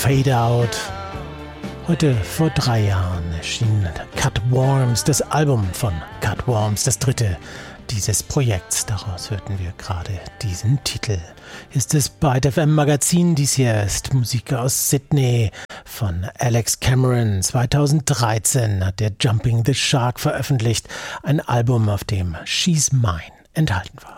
Fade Out. Heute vor 3 Jahren erschien Cutworms, das Album von Cutworms, das dritte dieses Projekts. Daraus hörten wir gerade diesen Titel. Ist es Byte FM Magazin? Dies hier ist Musik aus Sydney von Alex Cameron. 2013 hat der Jumping the Shark veröffentlicht, ein Album, auf dem She's Mine enthalten war.